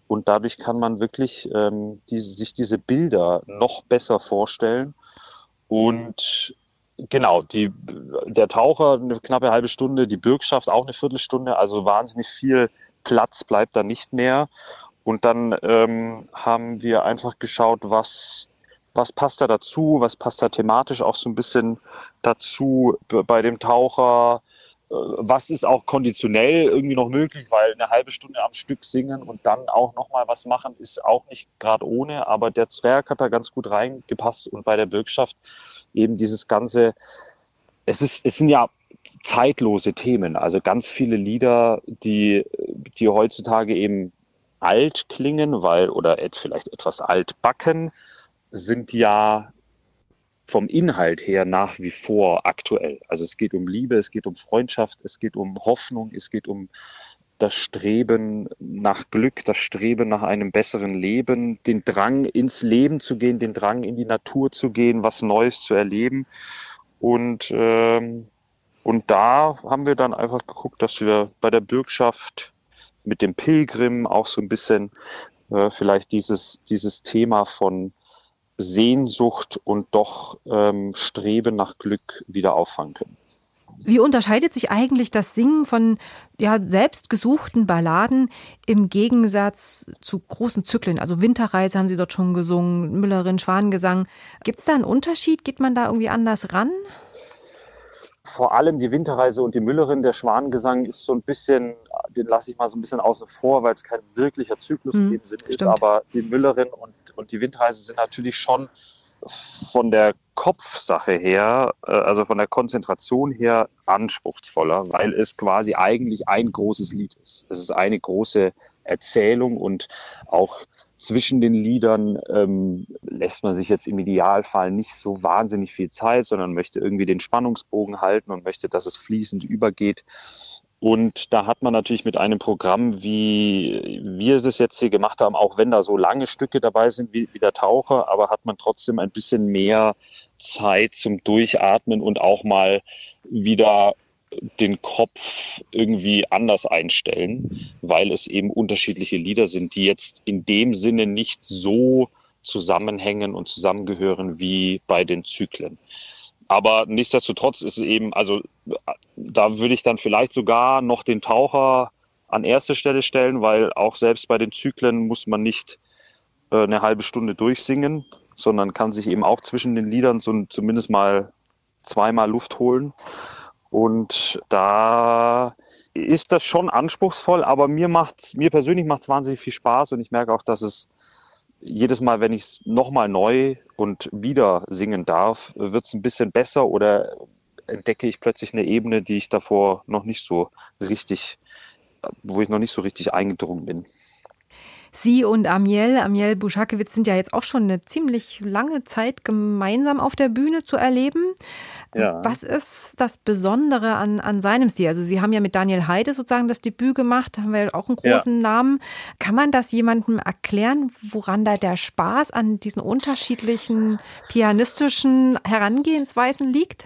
Und dadurch kann man wirklich sich diese Bilder noch besser vorstellen. Und genau, der Taucher eine knappe halbe Stunde, die Bürgschaft auch eine Viertelstunde, also wahnsinnig viel Platz bleibt da nicht mehr. Und dann haben wir einfach geschaut, was passt da dazu, was passt da thematisch auch so ein bisschen dazu bei dem Taucher, was ist auch konditionell irgendwie noch möglich, weil eine halbe Stunde am Stück singen und dann auch nochmal was machen, ist auch nicht gerade ohne, aber der Zwerg hat da ganz gut reingepasst und bei der Bürgschaft eben dieses ganze, es sind ja zeitlose Themen, also ganz viele Lieder, die heutzutage eben alt klingen, oder vielleicht etwas altbacken, sind ja vom Inhalt her nach wie vor aktuell. Also es geht um Liebe, es geht um Freundschaft, es geht um Hoffnung, es geht um das Streben nach Glück, das Streben nach einem besseren Leben, den Drang ins Leben zu gehen, den Drang in die Natur zu gehen, was Neues zu erleben. Und da haben wir dann einfach geguckt, dass wir bei der Bürgschaft mit dem Pilgrim auch so ein bisschen vielleicht dieses Thema von Sehnsucht und doch Streben nach Glück wieder auffangen können. Wie unterscheidet sich eigentlich das Singen von selbstgesuchten Balladen im Gegensatz zu großen Zyklen? Also Winterreise haben Sie dort schon gesungen, Müllerin, Schwanengesang. Gibt es da einen Unterschied? Geht man da irgendwie anders ran? Vor allem die Winterreise und die Müllerin, der Schwanengesang ist so ein bisschen, den lasse ich mal so ein bisschen außen vor, weil es kein wirklicher Zyklus in dem Sinn ist. Stimmt. Aber die Müllerin und die Winterreise sind natürlich schon von der Kopfsache her, also von der Konzentration her anspruchsvoller, weil es quasi eigentlich ein großes Lied ist. Es ist eine große Erzählung und auch zwischen den Liedern lässt man sich jetzt im Idealfall nicht so wahnsinnig viel Zeit, sondern möchte irgendwie den Spannungsbogen halten und möchte, dass es fließend übergeht. Und da hat man natürlich mit einem Programm, wie wir das jetzt hier gemacht haben, auch wenn da so lange Stücke dabei sind wie der Taucher, aber hat man trotzdem ein bisschen mehr Zeit zum Durchatmen und auch mal wieder den Kopf irgendwie anders einstellen, weil es eben unterschiedliche Lieder sind, die jetzt in dem Sinne nicht so zusammenhängen und zusammengehören wie bei den Zyklen. Aber nichtsdestotrotz ist es eben, also da würde ich dann vielleicht sogar noch den Taucher an erste Stelle stellen, weil auch selbst bei den Zyklen muss man nicht eine halbe Stunde durchsingen, sondern kann sich eben auch zwischen den Liedern so zumindest mal zweimal Luft holen. Und da ist das schon anspruchsvoll, aber mir persönlich macht es wahnsinnig viel Spaß und ich merke auch, dass es jedes Mal, wenn ich es nochmal neu und wieder singen darf, wird es ein bisschen besser oder entdecke ich plötzlich eine Ebene, die ich davor noch nicht so richtig, wo ich noch nicht so richtig eingedrungen bin. Sie und Amiel Buschakewitz sind ja jetzt auch schon eine ziemlich lange Zeit gemeinsam auf der Bühne zu erleben. Ja. Was ist das Besondere an seinem Stil? Also Sie haben ja mit Daniel Heide sozusagen das Debüt gemacht, haben wir auch einen großen Namen. Kann man das jemandem erklären, woran da der Spaß an diesen unterschiedlichen pianistischen Herangehensweisen liegt?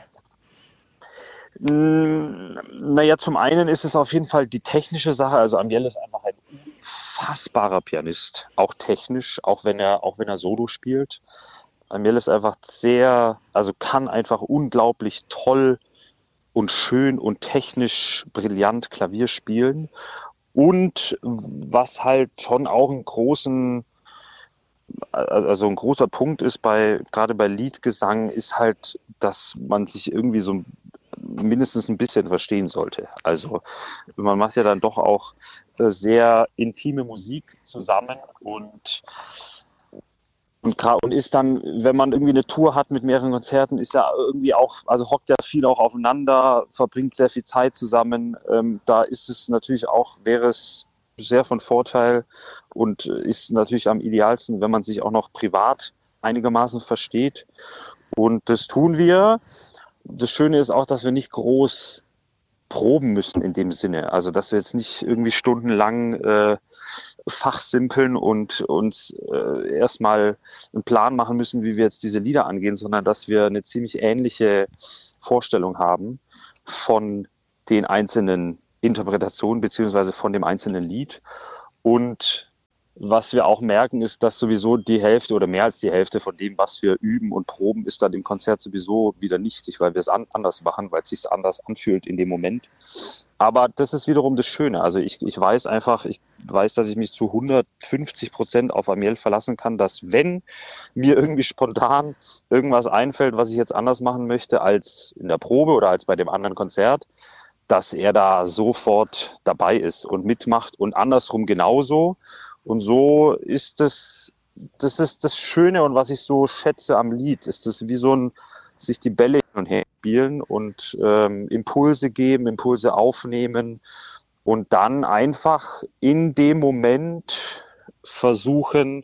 Naja, zum einen ist es auf jeden Fall die technische Sache. Also Amiel ist einfach ein unfassbarer Pianist, auch technisch, auch wenn er Solo spielt. Amiel ist einfach kann einfach unglaublich toll und schön und technisch brillant Klavier spielen. Und was halt schon auch ein großer Punkt ist gerade bei Liedgesang, ist halt, dass man sich irgendwie so mindestens ein bisschen verstehen sollte. Also man macht ja dann doch auch sehr intime Musik zusammen und ist dann, wenn man irgendwie eine Tour hat mit mehreren Konzerten, ist ja irgendwie auch, also hockt ja viel auch aufeinander, verbringt sehr viel Zeit zusammen. Da ist es natürlich auch, wäre es sehr von Vorteil und ist natürlich am idealsten, wenn man sich auch noch privat einigermaßen versteht. Und das tun wir. Das Schöne ist auch, dass wir nicht groß proben müssen in dem Sinne. Also, dass wir jetzt nicht irgendwie stundenlang fachsimpeln und uns erstmal einen Plan machen müssen, wie wir jetzt diese Lieder angehen, sondern dass wir eine ziemlich ähnliche Vorstellung haben von den einzelnen Interpretationen beziehungsweise von dem einzelnen Lied. Und was wir auch merken, ist, dass sowieso die Hälfte oder mehr als die Hälfte von dem, was wir üben und proben, ist dann im Konzert sowieso wieder nichtig, weil wir es anders machen, weil es sich anders anfühlt in dem Moment. Aber das ist wiederum das Schöne. Also ich weiß einfach, dass ich mich zu 150% auf Amiel verlassen kann, dass wenn mir irgendwie spontan irgendwas einfällt, was ich jetzt anders machen möchte als in der Probe oder als bei dem anderen Konzert, dass er da sofort dabei ist und mitmacht und andersrum genauso. Und so ist das ist das Schöne und was ich so schätze am Lied, ist das wie so ein, sich die Bälle hin und her spielen und Impulse geben, Impulse aufnehmen und dann einfach in dem Moment versuchen,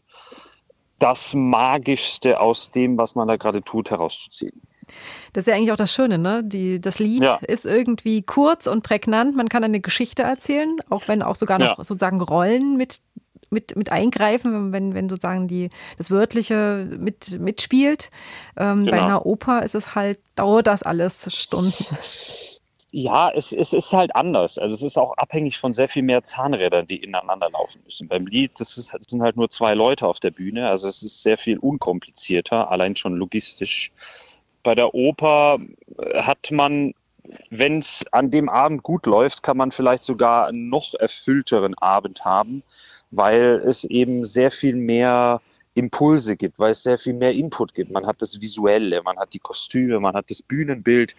das Magischste aus dem, was man da gerade tut, herauszuziehen. Das ist ja eigentlich auch das Schöne, ne? Das Lied ist irgendwie kurz und prägnant. Man kann eine Geschichte erzählen, auch wenn auch sogar noch sozusagen Rollen mit eingreifen, wenn sozusagen das Wörtliche mitspielt. Genau. Bei einer Oper ist es halt, dauert das alles Stunden. Ja, es ist halt anders. Also es ist auch abhängig von sehr viel mehr Zahnrädern, die ineinander laufen müssen. Beim Lied, sind halt nur 2 Leute auf der Bühne. Also es ist sehr viel unkomplizierter, allein schon logistisch. Bei der Oper hat man, wenn es an dem Abend gut läuft, kann man vielleicht sogar einen noch erfüllteren Abend haben, weil es eben sehr viel mehr Impulse gibt, weil es sehr viel mehr Input gibt. Man hat das Visuelle, man hat die Kostüme, man hat das Bühnenbild.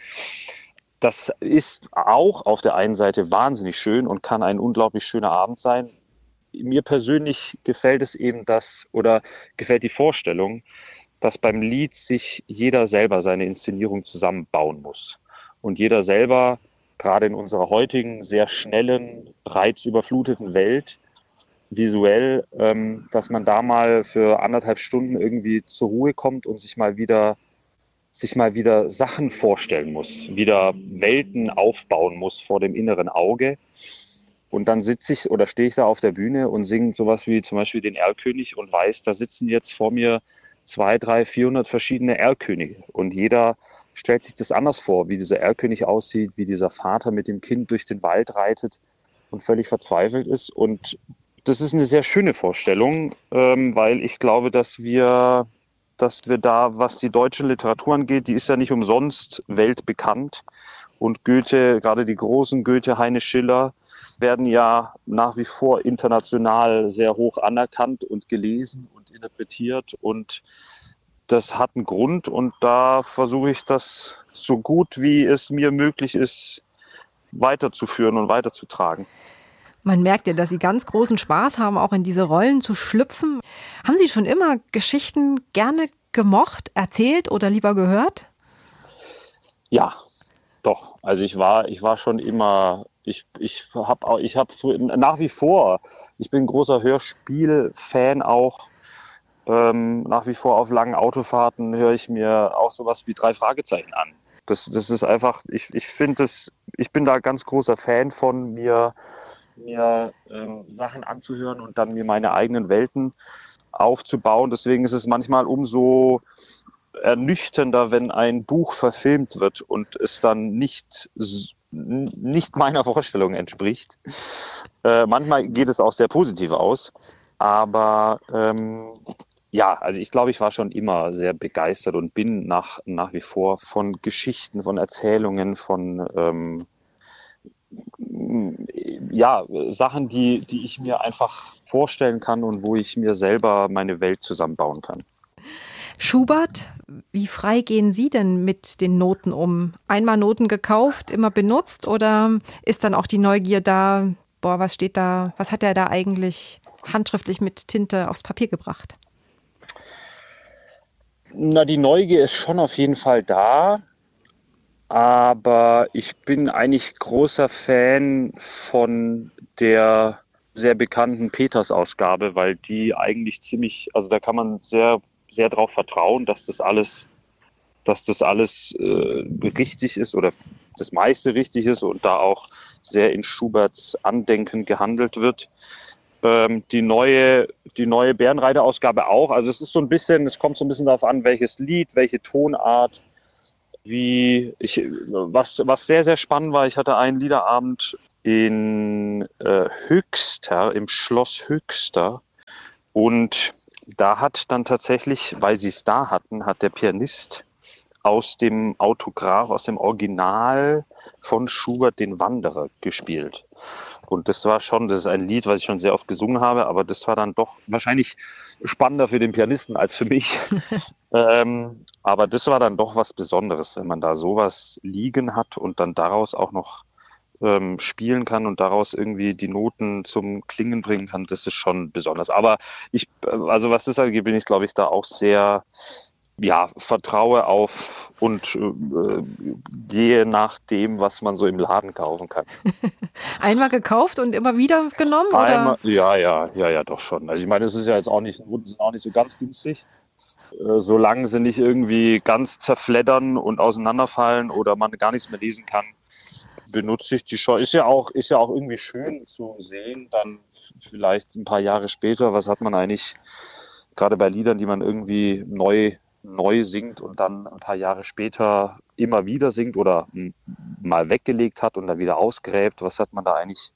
Das ist auch auf der einen Seite wahnsinnig schön und kann ein unglaublich schöner Abend sein. Mir persönlich gefällt es eben gefällt die Vorstellung, dass beim Lied sich jeder selber seine Inszenierung zusammenbauen muss. Und jeder selber, gerade in unserer heutigen, sehr schnellen, reizüberfluteten Welt, visuell, dass man da mal für 1,5 Stunden irgendwie zur Ruhe kommt und sich mal wieder Sachen vorstellen muss, wieder Welten aufbauen muss vor dem inneren Auge. Und dann stehe ich da auf der Bühne und singe sowas wie zum Beispiel den Erlkönig und weiß, da sitzen jetzt vor mir 200, 300, 400 verschiedene Erlkönige. Und jeder stellt sich das anders vor, wie dieser Erlkönig aussieht, wie dieser Vater mit dem Kind durch den Wald reitet und völlig verzweifelt ist. Und das ist eine sehr schöne Vorstellung, weil ich glaube, dass wir da, was die deutsche Literatur angeht, die ist ja nicht umsonst weltbekannt. Und Goethe, gerade die großen Goethe, Heine, Schiller, werden ja nach wie vor international sehr hoch anerkannt und gelesen und interpretiert. Und das hat einen Grund. Und da versuche ich das so gut, wie es mir möglich ist, weiterzuführen und weiterzutragen. Man merkt ja, dass Sie ganz großen Spaß haben, auch in diese Rollen zu schlüpfen. Haben Sie schon immer Geschichten gerne gemocht, erzählt oder lieber gehört? Ja, doch. Also ich war schon immer, ich habe nach wie vor, ich bin ein großer Hörspiel-Fan auch. Nach wie vor auf langen Autofahrten höre ich mir auch sowas wie 3 Fragezeichen an. Das ist einfach, ich bin da ganz großer Fan von mir Sachen anzuhören und dann mir meine eigenen Welten aufzubauen. Deswegen ist es manchmal umso ernüchternder, wenn ein Buch verfilmt wird und es dann nicht meiner Vorstellung entspricht. Manchmal geht es auch sehr positiv aus, aber also ich glaube, ich war schon immer sehr begeistert und bin nach wie vor von Geschichten, von Erzählungen, von Sachen, die ich mir einfach vorstellen kann und wo ich mir selber meine Welt zusammenbauen kann. Schubert, wie frei gehen Sie denn mit den Noten um? Einmal Noten gekauft, immer benutzt oder ist dann auch die Neugier da, was steht da, was hat er da eigentlich handschriftlich mit Tinte aufs Papier gebracht? Na, die Neugier ist schon auf jeden Fall da. Aber ich bin eigentlich großer Fan von der sehr bekannten Peters-Ausgabe, weil die eigentlich also da kann man sehr, sehr darauf vertrauen, dass das alles richtig ist oder das meiste richtig ist und da auch sehr in Schuberts Andenken gehandelt wird. Die neue Bärenreiter-Ausgabe auch. Also es kommt so ein bisschen darauf an, welches Lied, welche Tonart. Was sehr, sehr spannend war, ich hatte einen Liederabend in Höxter, im Schloss Höxter. Und da hat dann tatsächlich, weil sie es da hatten, hat der Pianist aus dem Autograph, aus dem Original von Schubert den Wanderer gespielt. Und das ist ein Lied, was ich schon sehr oft gesungen habe, aber das war dann doch wahrscheinlich spannender für den Pianisten als für mich. Aber das war dann doch was Besonderes, wenn man da sowas liegen hat und dann daraus auch noch spielen kann und daraus irgendwie die Noten zum Klingen bringen kann. Das ist schon besonders. Aber was das angeht, bin ich, glaube ich, da auch sehr vertraue auf und gehe nach dem, was man so im Laden kaufen kann. Einmal gekauft und immer wieder genommen? Oder? Ja, doch schon. Also ich meine, es ist ja jetzt auch nicht so ganz günstig. Solange sie nicht irgendwie ganz zerfleddern und auseinanderfallen oder man gar nichts mehr lesen kann, benutze ich die schon. Ist ja auch irgendwie schön zu sehen, dann vielleicht ein paar Jahre später, was hat man eigentlich, gerade bei Liedern, die man irgendwie neu singt und dann ein paar Jahre später immer wieder singt oder mal weggelegt hat und dann wieder ausgräbt. Was hat man da eigentlich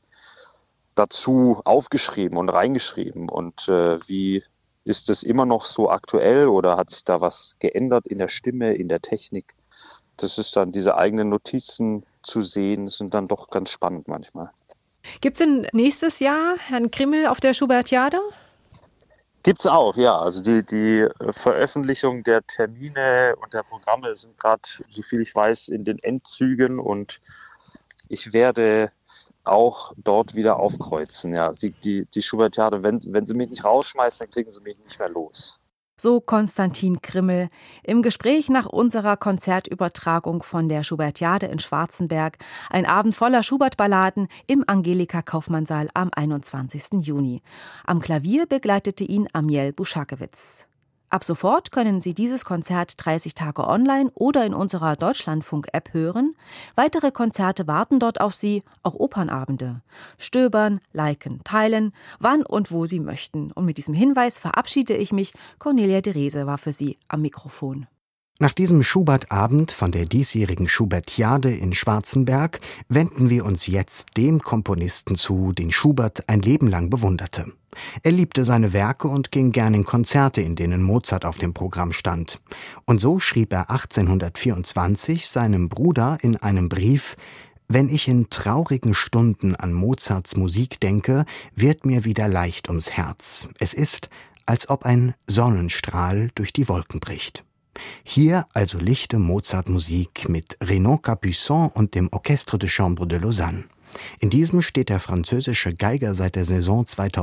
dazu aufgeschrieben und reingeschrieben? Und wie ist es immer noch so aktuell oder hat sich da was geändert in der Stimme, in der Technik? Das ist dann, diese eigenen Notizen zu sehen, sind dann doch ganz spannend manchmal. Gibt es denn nächstes Jahr Herrn Krimmel auf der Schubertiade? Gibt's auch, ja. Also die Veröffentlichung der Termine und der Programme sind gerade, soviel ich weiß, in den Endzügen und ich werde auch dort wieder aufkreuzen. Ja, die Schubertiade, wenn sie mich nicht rausschmeißen, dann kriegen sie mich nicht mehr los. So Konstantin Krimmel im Gespräch nach unserer Konzertübertragung von der Schubertiade in Schwarzenberg. Ein Abend voller Schubert-Balladen im Angelika-Kaufmann-Saal am 21. Juni. Am Klavier begleitete ihn Amiel Buschakewitz. Ab sofort können Sie dieses Konzert 30 Tage online oder in unserer Deutschlandfunk-App hören. Weitere Konzerte warten dort auf Sie, auch Opernabende. Stöbern, liken, teilen, wann und wo Sie möchten. Und mit diesem Hinweis verabschiede ich mich. Cornelia Derese war für Sie am Mikrofon. Nach diesem Schubert-Abend von der diesjährigen Schubertiade in Schwarzenberg wenden wir uns jetzt dem Komponisten zu, den Schubert ein Leben lang bewunderte. Er liebte seine Werke und ging gern in Konzerte, in denen Mozart auf dem Programm stand. Und so schrieb er 1824 seinem Bruder in einem Brief: »Wenn ich in traurigen Stunden an Mozarts Musik denke, wird mir wieder leicht ums Herz. Es ist, als ob ein Sonnenstrahl durch die Wolken bricht.« Hier also lichte Mozart-Musik mit Renaud Capuçon und dem Orchestre de Chambre de Lausanne. In diesem steht der französische Geiger seit der Saison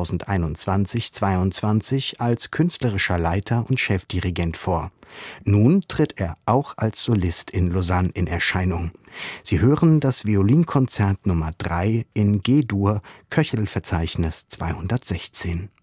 2021/22 als künstlerischer Leiter und Chefdirigent vor. Nun tritt er auch als Solist in Lausanne in Erscheinung. Sie hören das Violinkonzert Nummer 3 in G-Dur, Köchelverzeichnis 216.